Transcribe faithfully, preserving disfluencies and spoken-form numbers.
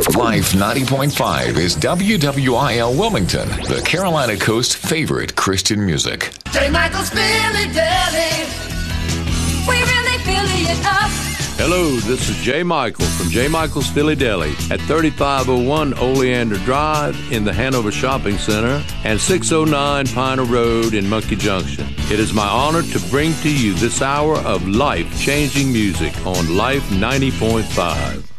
Life ninety point five is W W I L Wilmington, the Carolina Coast's favorite Christian music. J. Michael's Philly Deli. We really Philly it up. Hello, this is J. Michael from J. Michael's Philly Deli at thirty-five oh one Oleander Drive in the Hanover Shopping Center and six oh nine Piner Road in Monkey Junction. It is my honor to bring to you this hour of life-changing music on Life ninety point five.